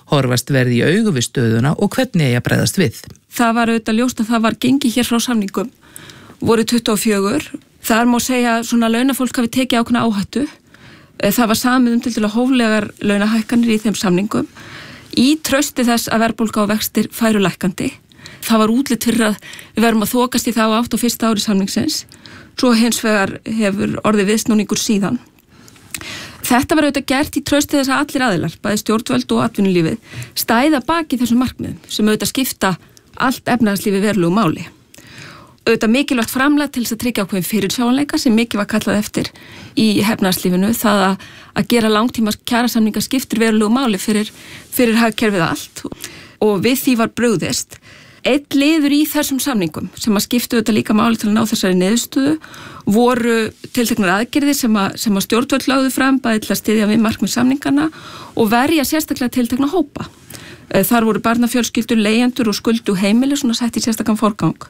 horfast verði í augu við stöðuna og hvernig eigi að bregðast við. Það var auðvitað ljóst að það var gengið hér frá samningum voru 24. Þar má segja svona launafólk hafi tekið ákveðna áhættu. Það var samið til að hóflegar launahækkanir í þeim samningum. Í trausti þess að verðbólga og vextir færu lækkandi. Það var útlit fyrir að við verum að þokast í þá átt á fyrsta ári samningsins. Svo hins vegar hefur orðið viðsnúningur síðan. Þetta var auðvitað gert í trausti þess að allir aðilar, bæði stjórnvöld og atvinnulífið, stæða baki þessum markmiðum sem auðvitað skipta allt efnahagslífi verulegu máli. Auðvitað mikilvægt framlag til þess að tryggja ákveðin fyrirsjáanleika sem mikið var kallað eftir í efnahagslífinu, það að gera langtíma kjarasamninga skiptir verulegu máli fyrir hagkerfið allt og við því var brugðist. Einn liður í þessum samningum sem að skiptu þetta líka máli til að ná þessari niðurstöðu voru tilteknar aðgerðir sem að stjórnvöld lögðu fram bæði til að styðja við markmið samningana og verja sérstaklega tiltekna hópa. Þar voru barnafjölskyldur, leigjendur og skuldu heimili svona sett í sérstakann forgang.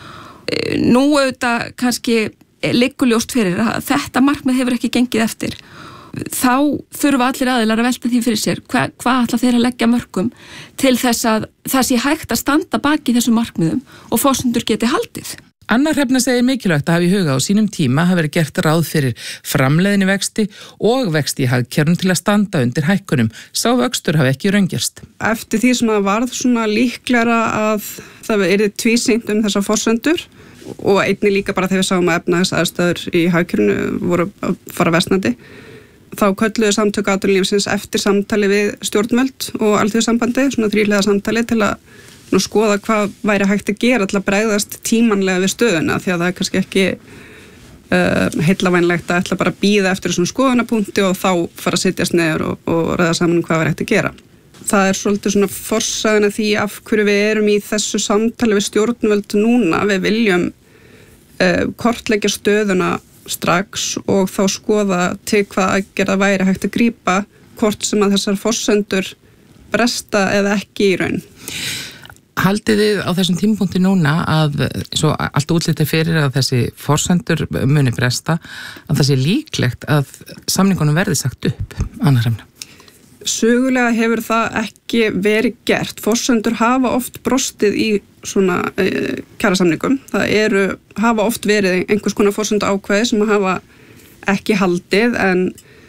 Nú auðvitað kannski liggur ljóst fyrir að þetta markmið hefur ekki gengið eftir. Þá þurfa allir aðilar að velta því fyrir sér hvað ætla þeir að leggja mörkum til þess að það sé hægt að standa baki þessum markmiðum og forsendur geti haldið. Anna Hrefna segir mikilvægt að hafa í huga á sínum tíma hafi verið gert ráð fyrir framleiðni vexti og vexti í hagkerfum til að standa undir hækkunum. Sá vöxtur hafi ekki raungerst. Eftir því sem það varð svona líklegra að það yrði tvísýnt þessar forsendur og einnig líka bara þegar við sáum að efnahagsaðstæður í hagkerfinu voru að fara versnandi. Þá kölluðu samtök atvinnulífsins eftir samtali við stjórnvöld og alþjóðasambandi, svona þríhliða samtali til að skoða hvað væri hægt að gera til að bregðast tímanlega við stöðuna því að það er kannski ekki heillavænlegt að ætla bara að bíða eftir svona skoðanapunkti og þá fara að sitjast niður og ræða saman hvað væri hægt að gera. Það er svolítið svona forsagan að því af hverju við erum í þessu samtali við stjórnvöld núna. Við viljum kortleggja stöðuna strax og þá skoða til hvað aðgerða væri hægt að grípa hvort sem að þessar forsendur bresta eða ekki í raun. Haldið þið á þessum tímapunkti núna að svo allt útlitið fyrir að þessi forsendur muni bresta að það sé líklegt að samningunum verði sagt upp, Anna Hrefna? Sögulega hefur það ekki verið gert. Forsendur hafa oft brostið í svona kjarasamningum. Það hafa oft verið einhvers konar forsendu ákvæði sem hafa ekki haldið en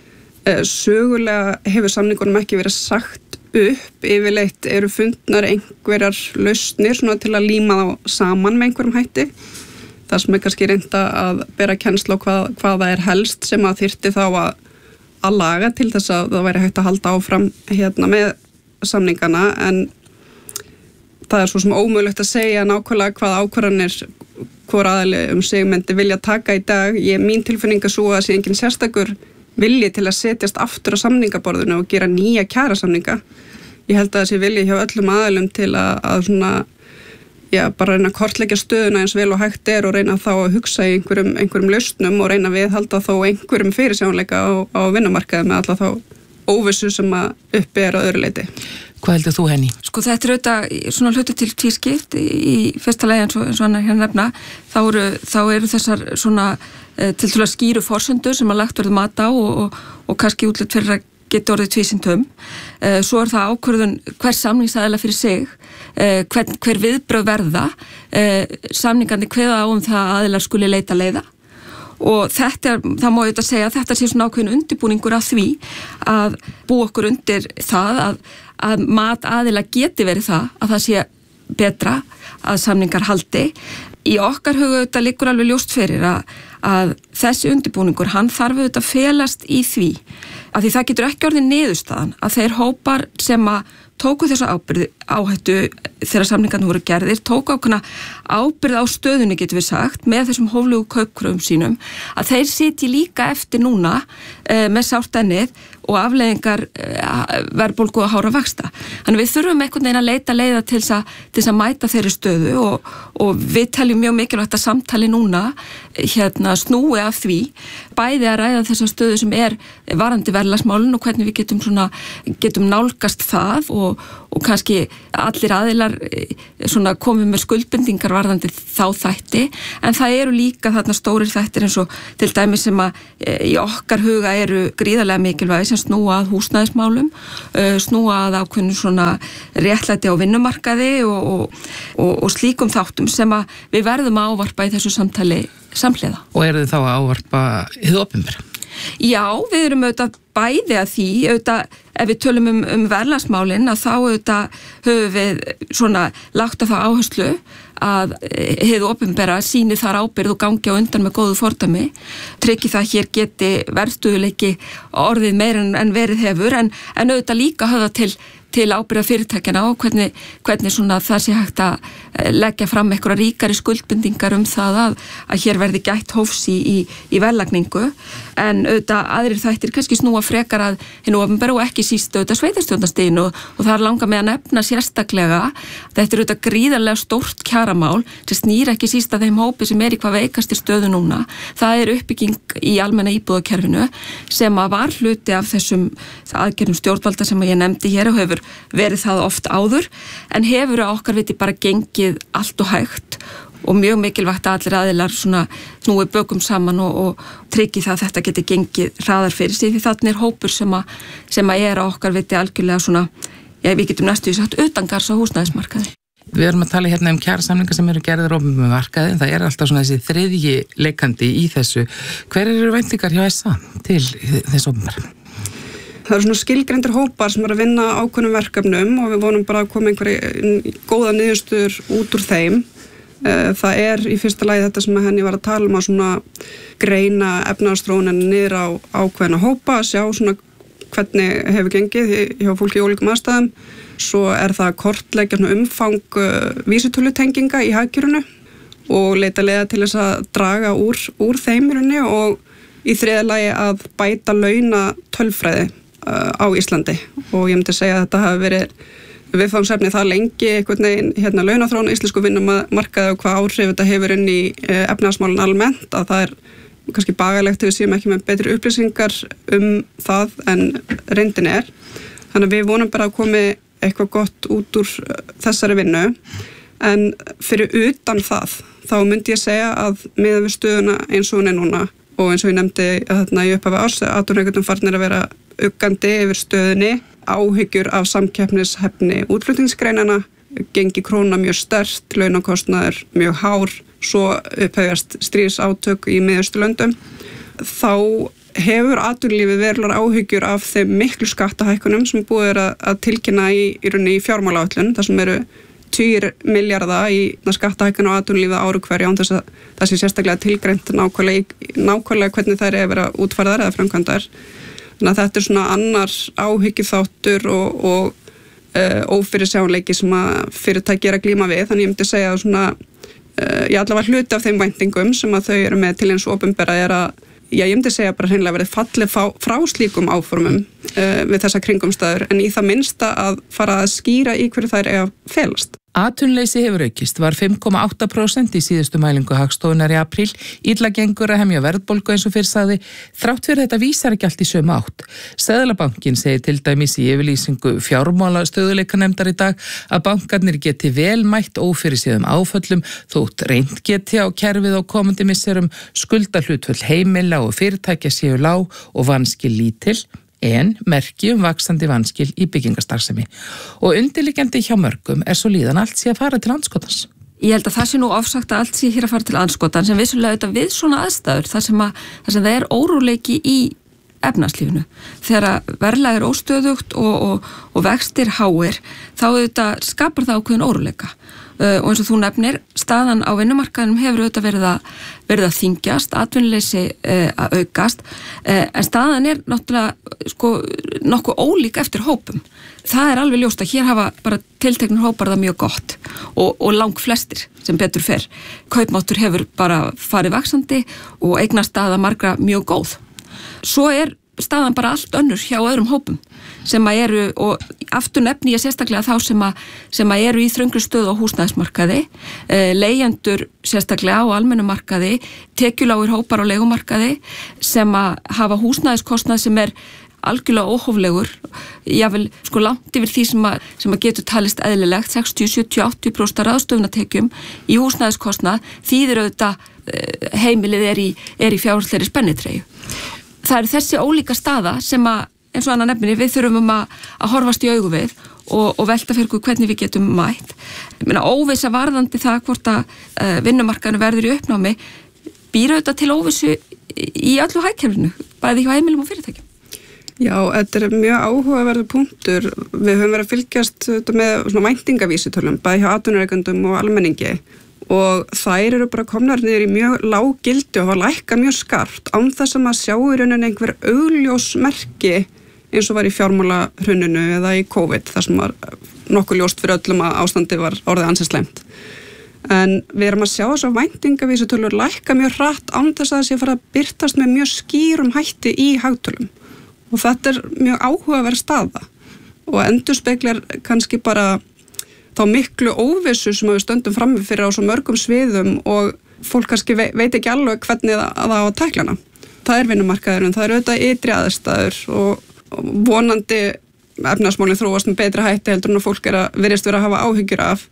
sögulega hefur samningunum ekki verið sagt upp. Yfirleitt eru fundnar einhverjar lausnir svona til að líma þá saman með einhverjum hætti. Það sem kannski reynda að bera kennslu á hvað það er helst sem að þyrfti þá að laga til þess að það væri hægt að halda áfram með samningana en það er svo sem ómögulegt að segja nákvæmlega hvað ákvarðanir hvor aðili sig myndi vilja taka í dag. Mín tilfinning er svo að sé engin sérstakur vilji til að setjast aftur á samningaborðinu og gera nýja kjarasamninga. Ég held að þessi vilji hjá öllum aðilum til að svona bara reyna að kortleggja stöðuna eins vel og hægt er og reyna þá að hugsa í einhverjum lausnum og reyna að viðhalda þá einhverjum fyrirsjáanleika á vinnumarkaði með alla þá óvissu sem að uppi er á öðru leyti. Hvað heldur þú, Henný? Sko þetta er auðvitað svona hluti til tvískipt í fyrsta lagi eins og hann hérna nefna þá eru þessar svona til að skýru forsendur sem að lagt verður mat á og kannski útlit fyrir að geti orðið tvísyntum. Svo er það ákvörðun hver samningsaðila fyrir sig, hver viðbrögð verða, samningandi kveða á það að aðilar skuli leita leiða og það má auðvitað segja að þetta sé svona ákveðin undirbúningur að því að búa okkur undir það að mat aðila geti verið það sé betra að samningar haldi. Í okkar huga auðvitað liggur alveg ljóst fyrir að þessi undirbúningur, hann þarf auðvitað að felast í því að því það getur ekki orðið niðurstaðan að þeir hópar sem að tóku þessa áhættu þegar samningarnir voru gerðir, tóku ákveðna ábyrgð á stöðunni getur við sagt með þessum hóflegu kaupkröfum sínum að þeir sitji líka eftir núna með sárt ennið og afleiðingar verðbólgu og hára vaxta. Þannig við þurfum einhvern veginn að leita leiða til þess að mæta þeirri stöðu og við teljum mjög mikilvægt að samtali núna snúi af því bæði að ræða þessa stöðu sem er varandi verðlagsmálin og hvernig við getum nálgast það og kannski allir aðilar komið með skuldbindingar varðandi þá þætti en það eru líka þarna stórir þættir eins og til dæmis sem að í okkar huga eru gríðarlega mikilvægi sem sem snúa að húsnæðismálum, snúa að ákveðnu svona réttlæti á vinnumarkaði og slíkum þáttum sem að við verðum að ávarpa í þessu samtali samhliða. Og eru þið þá að ávarpa hið opinbera? Já, við erum auðvitað bæði að því, auðvitað ef við tölum verðlagsmálin að þá auðvitað höfum við svona lagt að það áherslu að hið opinbera sýni þar ábyrgð og gangi á undan með góðu fordæmi, tryggi það hér geti verðstöðuleiki orðið meir en verið hefur en auðvitað líka höfða til ábyrgða fyrirtækjana og hvernig svona það sé hægt að leggja fram einhverja ríkari skuldbindingar það að hér verði gætt hófs í verðlagningu en auðvitað aðrir þættir kannski snúa frekar að hinu opinbera og ekki síst auðvitað sveitarstjórnarstiginu og það er langa með að nefna sérstaklega þetta er auðvitað gríðarlega stórt kjaramál sem snýr ekki síst að þeim hópi sem í hvað veikasti stöðu núna. Það er uppbygging í almenna íbúðakerfinu sem að var hluti af þessum aðgerðum stjórnvalda sem ég nefndi hér og hefur verið það oft áður en hefur að okkar viti bara gengið allt og hægt og mjög mikilvægt að allir aðilar svona snúi bökum saman og tryggi það að þetta geti gengið hraðar fyrir sig því þarna er hópur sem að er að okkar viti algjörlega svona, við getum næstu sagt utangars á húsnæðismarkaði. Við erum að tala hérna kjarasamningar sem eru gerðir opinberum markaði en það er alltaf svona þessi þriðji leikandi í þessu. Hver eru væntingar hjá SA til þess opinbera? Það eru svona skilgreindir hópar sem eru að vinna ákveðnum verkefnum og við vonum bara að koma einhverja góða niðurstöður út úr þeim. Það er í fyrsta lagi þetta sem henni var að tala að svona greina efnahagsþróunin niður á ákveðna hópa, sjá svona hvernig hefur gengið hjá fólki í ólíkum aðstæðum. Svo er það að kortleggja umfang vísitölutenginga í hagkerfinu og leita leiða til þess að draga úr þeim og í þriðja lagi að bæta launa tölfræði á Íslandi og ég myndi segja að þetta hafi verið viðfangsefni það lengi einhvern veginn launaþróun íslensku vinnumarkaði og hvað áhrif þetta hefur inn í efnahagsmálin almennt að það er kannski bagalegt ef við séum ekki með betri upplýsingar það en reyndin er. Þannig að við vonum bara að komi eitthvað gott út úr þessari vinnu en fyrir utan það þá myndi ég segja að miðað við stöðuna eins og hún er núna og eins og ég nefndi þarna í upphafi árs atvinnurekendur farnir að vera uggandi yfir stöðunni, áhyggjur af samkeppnishæfni útflutningsgreinana, gengi króna mjög sterkt, launakostnaður mjög hár, svo upphefjast stríðsátök í Miðausturlöndum. Þá hefur atvinnulífið verulegar áhyggjur af þeim miklu skattahækkunum sem búið er að tilkynna í rauninni í fjármálaáætlun, þar sem eru 10 milljarða í skattahækkun á atvinnulífið ári hverju án þess að það sé sérstaklega tilgreint nákvæmlega hvernig þær er verið útfærðar eða framkvæmdar. Þannig að þetta er svona annar áhyggjuþáttur og ófyrirsjáanleiki sem að fyrirtæki er að glíma við. Þannig ég myndi segja að svona, ég allavega hluti af þeim væntingum sem að þau eru með til eins opinbera er að ég myndi segja bara hreinlega verið fallið frá slíkum áformum við þessa kringumstæður en í það minnsta að fara að skýra í hverju þær eiga að felast. Atvinnuleysi hefur aukist, var 5,8% í síðustu mælingu Hagstofunnar í apríl, illa gengur að hemja verðbólgu eins og fyrr sagði, þrátt fyrir þetta vísar ekki allt í sömu átt. Seðlabankinn segir til dæmis í yfirlýsingu fjármálastöðuleikanefndar í dag að bankarnir geti vel mætt ófyrirséðum áföllum þótt reynt geti á kerfið á komandi misserum, skuldahlutföll heimila og fyrirtækja séu lág og vanskil lítil, en merki vaxandi vanskil í byggingastarfsemi. Og undirliggjandi hjá mörgum er svo líðan allt sé að fara til andskotans. Ég held að það sé nú ofsagt að allt sé hér að fara til andskotans en vissulega auðvitað við svona aðstæður þar sem það er óróleiki í efnahagslífinu. Þegar verðlag er óstöðugt og vextir háir þá auðvitað skapar það ákveðin óróleika. Og eins og þú nefnir, staðan á vinnumarkaðinum hefur auðvitað verið að þyngjast, atvinnuleysi að aukast, en staðan er náttúrulega nokkuð ólík eftir hópum. Það er alveg ljóst að hér hafa bara tilteknir hópar það mjög gott og lang flestir sem betur fer. Kaupmáttur hefur bara farið vaxandi og eignastaða margra mjög góð. Svo er staðan bara allt önnur hjá öðrum hópum sem að eru, og aftur nefni ég sérstaklega þá sem að eru í þröngri stöðu á húsnæðismarkaði, leigjendur sérstaklega á almennum markaði, tekjulágir hópar á leigumarkaði sem að hafa húsnæðiskostnað sem er algjörlega óhóflegur, jável langt yfir því sem að getur talist eðlilegt, 60, 70, 80% ráðstöfunartekjum í húsnæðiskostnað, þýðir auðvitað heimilið er í fjárhagslegri spennitreyju. Það eru þessi ólíka staða sem að eins og Anna nefnir, við þurfum að horfast í augu við og velta fyrir hvernig við getum mætt. Ég meina, óvissa varðandi það hvort að vinnumarkaðinu verður í uppnámi býr auðvitað til óvissu í öllu hagkerfinu, bæði hjá heimilum og fyrirtækjum. Já, þetta er mjög áhugaverður punktur. Við höfum verið að fylgjast með svona væntingavísitölum, bæði hjá atvinnurekendum og almenningi og þær eru bara komnar niður í mjög lág gildi og hafa lækkað mjög skarpt án þess að maður sjá í rauninni einhver augljós merki eins og var í fjármálahruninu eða í COVID, þar sem var nokkuð ljóst fyrir öllum að ástandi var orðið ansið slæmt. En við erum að sjá þess að væntingavísitölur lækka mjög hratt án þess að það sé fara að birtast með mjög skýrum hætti í hagtölum. Og þetta er mjög áhugaverð staða og endurspeglar kannski bara þá miklu óvissu sem við stöndum frammi fyrir á svo mörgum sviðum og fólk kannski veit ekki alveg hvernig það á að tækla hana. Það er vinnumarkaðurinn, það er auðvitað ytri aðstæður og vonandi efnahagsmálin þróast með betri hætti heldur en að fólk virðist vera að hafa áhyggjur af.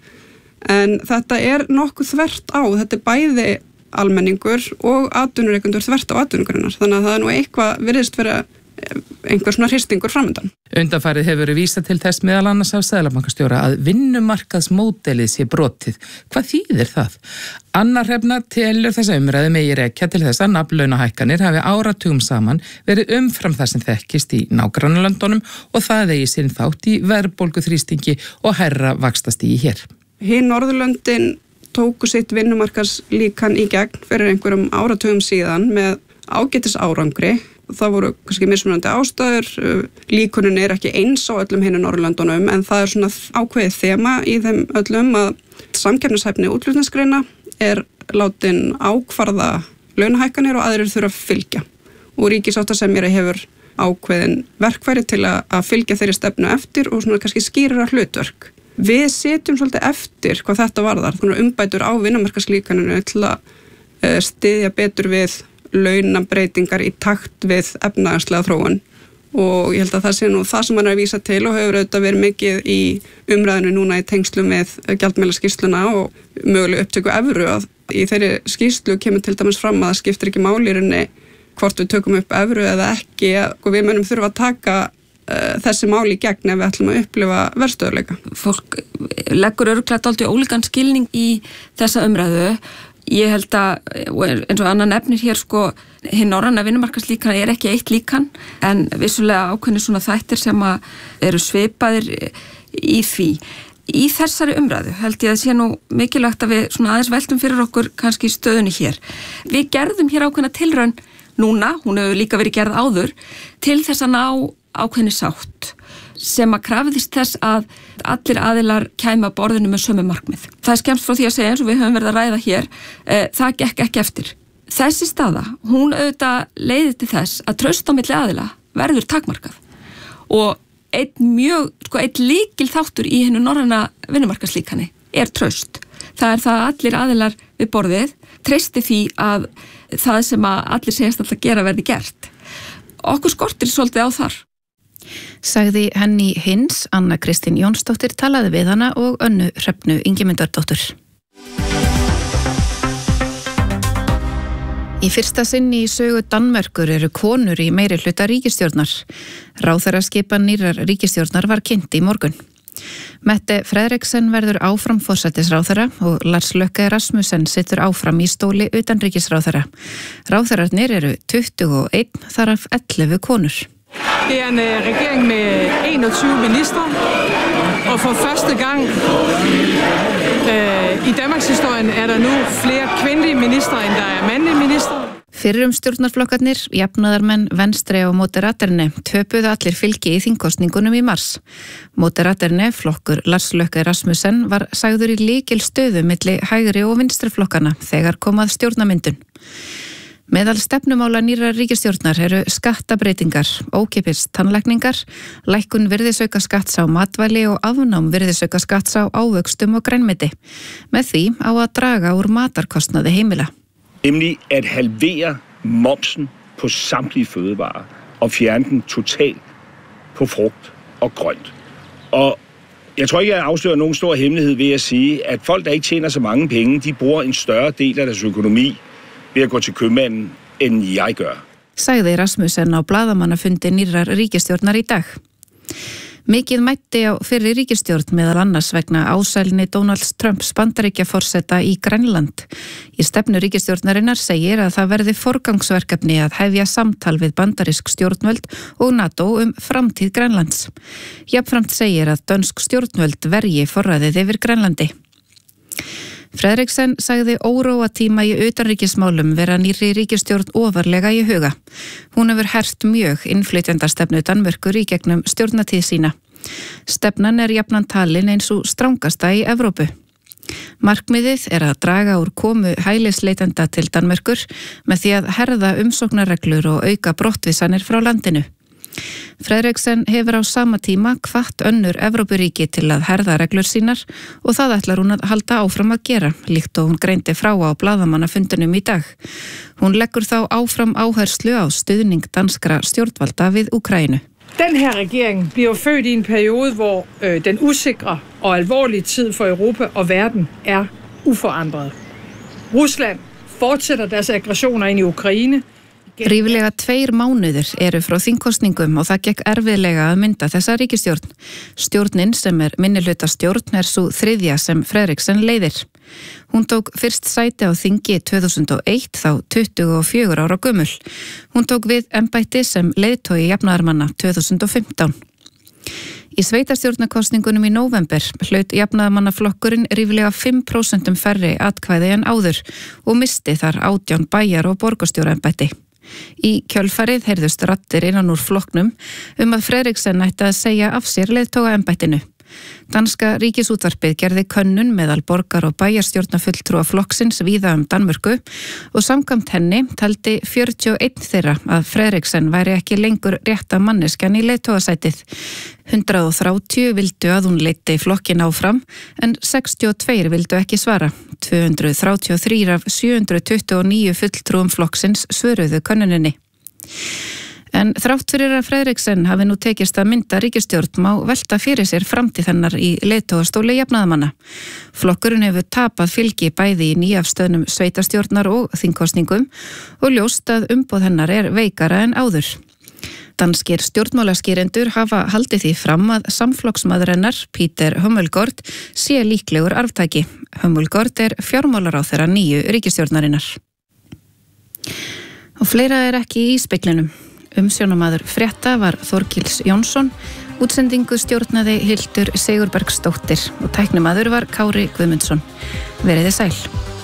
En þetta er nokkuð þvert á, þetta er bæði almenningur og atvinnurekendur þvert á atvinnugreinar. Þannig að það er nú eitthvað virðist vera einhver svona hristingur framöndan. Undanfarið hefur verið vísað til þess meðal annars af seðlabankastjóra að vinnumarkaðsmódelið sé brotið. Hvað þýðir það? Anna Hrefna telur þessa umræðu megi rekja til þess að nafnlaunahækkanir hafi áratugum saman verið umfram það sem þekkist í nágrannalöndunum og það eigi sinn þátt í verðbólguþrýstingi og hærra vaxtastígi hér. Hin Norðurlöndin tóku sitt vinnumarkaðslíkan í gegn fyrir einhverjum áratugum síðan með ágætis árangri. Það voru kannski mismunandi ástæður, líkunin er ekki eins á öllum hinu Norðurlöndunum en það er svona ákveðið þema í þeim öllum að samkeppnishæfni útflutningsgreina er látin ákvarða launahækkanir og aðrir þurfa að fylgja. Og ríkissáttasemjari hefur ákveðin verkfæri til að fylgja þeirri stefnu eftir og svona kannski skýrara hlutverk. Við setjum svolítið eftir hvað þetta varðar, umbætur á vinnumarkaðslíkaninu til að styðja betur við launabreitingar í takt við efnahagslega þróun og ég held að það sé nú það sem hann er að vísa til og hefur auðvitað verið mikið í umræðinu núna í tengslum með gjaldmiðlaskýrsluna og möguleg upptöku evru að í þeirri skýrslu kemur til dæmis fram að það skiptir ekki máli í rauninni hvort við tökum upp evru eða ekki og við munum þurfa að taka þessi máli í gegn ef við ætlum að upplifa verðstöðuleika. Fólk leggur örugglega dálítið ólíkan skilning í þessa umræðu. Ég held að, eins og Anna nefnir hér, hinn norræna vinnumarkaðslíkan er ekki eitt líkan, en vissulega ákveðnir svona þættir sem eru svipaðir í því. Í þessari umræðu held ég að sé nú mikilvægt að við svona aðeins veltum fyrir okkur kannski stöðunni hér. Við gerðum hér ákveðna tilraun núna, hún hefur líka verið gerð áður, til þess að ná ákveðni sátt sem að krafðist þess að allir aðilar kæma að borðinu með sömu markmið. Það er skemmst frá því að segja eins og við höfum verið að ræða hér, það gekk ekki eftir. Þessi staða, hún auðvitað leiðir til þess að traust á milli aðila verður takmarkað og einn lykil þáttur í hinu norræna vinnumarkaðslíkani er traust. Það er það að allir aðilar við borðið treysti því að það sem að allir segjast alltaf gera verði gert. Okkur skortir svolítið á þar. Sagði Henný Hins, Anna Kristín Jónsdóttir talaði við hana og Önnu Hrefnu Ingimundardóttur. Í fyrsta sinn í sögu Danmerkur eru konur í meiri hluta ríkisstjórnar. Ráðherraskipan nýrrar ríkisstjórnar var kynnt í morgun. Mette Frederiksen verður áfram forsætisráðherra og Lars Løkke Rasmussen situr áfram í stóli utanríkisráðherra. Ráðherrarnir eru 21, þaraf 11 konur. Det er en regering med 21 ministre, og for første gang i Danmarks historien er der nu flere kvindelige ministre, end der er mandlige ministre. Fyrrum stjórnarflokkarnir, jafnaðarmenn, Venstre og Moderaterni töpuðu allir fylgi í þingkosningunum í mars. Moderaterni, flokkur Lars Løkke Rasmussen, var sagður í lykil stöðu milli hægri og vinstri flokkana þegar kom að stjórnarmyndun. Meðal stefnumála nýrrar ríkisstjórnar eru skattabreitingar, ókeypis tannlækningar, lækkun virðisaukaskatts á matvæli og afnám virðisaukaskatts á ávöxtum og grænmeti. Með því á að draga úr matarkostnaði heimila. Nemlig at halvere momsen på samtlige fødevarer og fjerne den totalt på frugt og grønt. Og jeg tror ikke, jeg afslører nogen stor hemmelighed ved at sige, at folk, der ikke tjener så mange penge, de bruger en større del af deres økonomi ved at gå til købmanden, end jeg gør. sagði Rasmussen á blaðamannafundi nýrrar ríkisstjórnar í dag. Mikið mætti á fyrri ríkisstjórn meðal annars vegna ásælni Donalds Trumps Bandaríkjaforseta í Grænland. Í stefnu ríkisstjórnarinnar segir að það verði forgangsverkefni að hefja samtal við bandarísk stjórnvöld og NATO framtíð Grænlands. Jafnframt segir að dönsk stjórnvöld verji forræðið yfir Grænlandi. Frederiksen sagði óróatíma í utanríkismálum vera nýrri ríkisstjórn ofarlega í huga. Hún hefur hert mjög innflytjandastefnu Danmerkur í gegnum stjórnatíð sína. Stefnan jafnan talin eins og strangasta í Evrópu. Markmiðið að draga úr komu hælisleitenda til Danmerkur með því að herða umsóknarreglur og auka brottvísanir frá landinu. Frederiksen hefur á sama tíma hvatt önnur Evrópuríki til að herða reglur sínar og það ætlar hún að halda áfram að gera, líkt og hún greindi frá á blaðamannafundinum í dag. Hún leggur þá áfram áherslu á stuðning danskra stjórnvalda við Ukraínu. Den her regering bliver født i en periode, hvor den usikre og alvorlige tid for Europa og verden uforandret. Rusland fortsætter deres aggressioner ind i Ukraine. Ríflega 2 mánuðir eru frá þingkosningum og það gekk erfiðlega að mynda þessa ríkisstjórn. Stjórnin sem minnihlutastjórn sú 3. sem Frederiksen leiðir. Hún tók fyrst sæti á þingi 2001 þá 24 ára gömul. Hún tók við embætti sem leiðtogi jafnaðarmanna 2015. Í sveitarstjórnarkosningunum í nóvember hlaut jafnaðarmannaflokkurinn ríflega 5% færri atkvæði en áður og misti þar 18 bæjar- og borgarstjóraembætti. Í kjölfarið heyrðust raddir innan úr flokknum að Frederiksen ætti að segja af sér leiðtogaembættinu. Danska ríkisútvarpið gerði könnun meðal borgar- og bæjarstjórnarfulltrúa flokksins víða Danmörku og samkvæmt henni taldi 41 þeirra að Frederiksen væri ekki lengur rétta manneskjan í leiðtogasætið. 130 vildu að hún leiddi flokkin áfram en 62 vildu ekki svara. 233 af 729 fulltrúum flokksins svöruðu könnuninni. En þrátt fyrir að Frederiksen hafi nú tekist að mynda ríkisstjórn má velta fyrir sér framtíð hennar í leiðtogastóli jafnaðarmanna. Flokkurinn hefur tapað fylgi bæði í nýafstöðnum sveitarstjórnar og þingkosningum og ljóst að umboð hennar veikara en áður. Danskir stjórnmálaskýrendur hafa haldið því fram að samflokksmaður hennar, Peter Hummelgaard, sé líklegur arftaki. Hummelgaard fjármálaráðherra nýju ríkisstjórnarinnar. Og fleira ekki í speglinum. Umsjónamaður frétta var Þorkils Jónsson, útsendingu stjórnaði Hildur Sigurbergsdóttir og tæknimaður var Kári Guðmundsson. Veriði sæl.